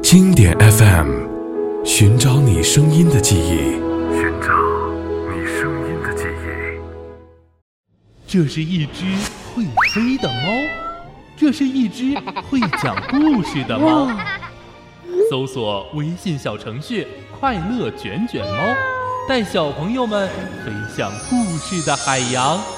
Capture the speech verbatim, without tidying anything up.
经典 F M， 寻找你声音的记忆，寻找你声音的记忆。 这是一只会飞的猫，这是一只会讲故事的猫。搜索微信小程序快乐卷卷猫，带小朋友们飞向故事的海洋。